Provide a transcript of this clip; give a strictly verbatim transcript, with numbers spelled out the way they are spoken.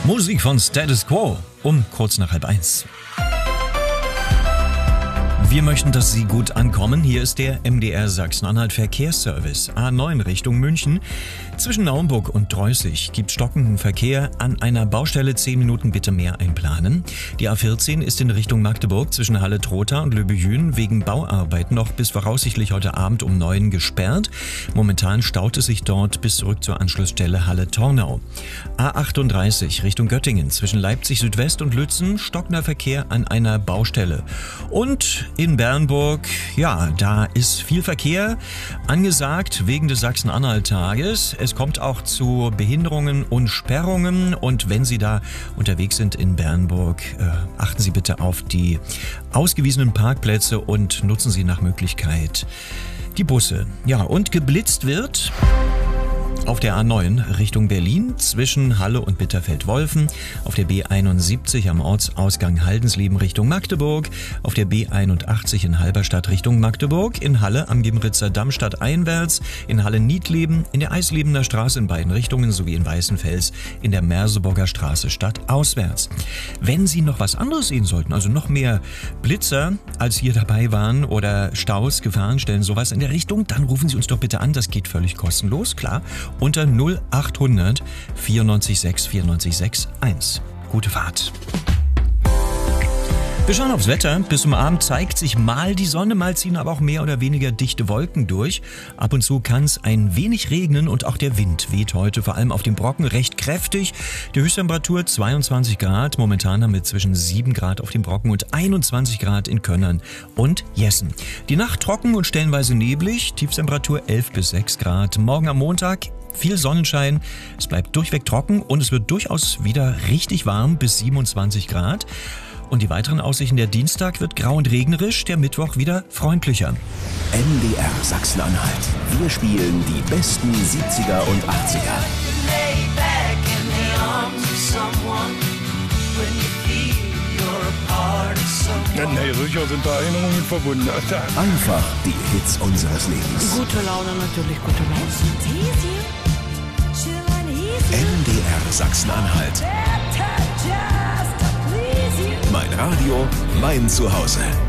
Musik von Status Quo um kurz nach halb eins. Wir möchten, dass Sie gut ankommen. Hier ist der M D R Sachsen-Anhalt Verkehrsservice. A neun Richtung München. Zwischen Naumburg und Dreußig gibt stockenden Verkehr. An einer Baustelle zehn Minuten bitte mehr einplanen. Die A vierzehn ist in Richtung Magdeburg zwischen Halle-Trotha und Löbejün wegen Bauarbeiten noch bis voraussichtlich heute Abend um neun gesperrt. Momentan staut es sich dort bis zurück zur Anschlussstelle Halle-Tornau. A achtunddreißig Richtung Göttingen zwischen Leipzig Südwest und Lützen stockender Verkehr an einer Baustelle. Und in Bernburg, ja, da ist viel Verkehr angesagt wegen des Sachsen-Anhalt-Tages. Es kommt auch zu Behinderungen und Sperrungen. Und wenn Sie da unterwegs sind in Bernburg, äh, achten Sie bitte auf die ausgewiesenen Parkplätze und nutzen Sie nach Möglichkeit die Busse. Ja, und geblitzt wird auf der A neun Richtung Berlin zwischen Halle und Bitterfeld-Wolfen, auf der B einundsiebzig am Ortsausgang Haldensleben Richtung Magdeburg, auf der B einundachtzig in Halberstadt Richtung Magdeburg, in Halle am Gimritzer Damm stadteinwärts, in Halle-Niedleben, in der Eislebener Straße in beiden Richtungen sowie in Weißenfels in der Merseburger Straße stadtauswärts. Wenn Sie noch was anderes sehen sollten, also noch mehr Blitzer als hier dabei waren oder Staus, Gefahrenstellen, sowas in der Richtung, dann rufen Sie uns doch bitte an, das geht völlig kostenlos, klar. Unter null achthundert vierundneunzig sechs vierundneunzig sechs eins. Gute Fahrt. Wir schauen aufs Wetter. Bis zum Abend zeigt sich mal die Sonne, mal ziehen aber auch mehr oder weniger dichte Wolken durch. Ab und zu kann es ein wenig regnen und auch der Wind weht heute vor allem auf dem Brocken recht kräftig. Die Höchsttemperatur zweiundzwanzig Grad. Momentan haben wir zwischen sieben Grad auf dem Brocken und einundzwanzig Grad in Könnern und Jessen. Die Nacht trocken und stellenweise neblig. Tiefstemperatur elf bis sechs Grad. Morgen am Montag viel Sonnenschein. Es bleibt durchweg trocken und es wird durchaus wieder richtig warm bis siebenundzwanzig Grad. Und die weiteren Aussichten: der Dienstag wird grau und regnerisch, der Mittwoch wieder freundlicher. M D R Sachsen-Anhalt. Wir spielen die besten siebziger und achtziger. Nee, sicher sind da Erinnerungen verbunden. Einfach die Hits unseres Lebens. Gute Laune, natürlich gute Laune. M D R Sachsen-Anhalt. Mein Radio, mein Zuhause.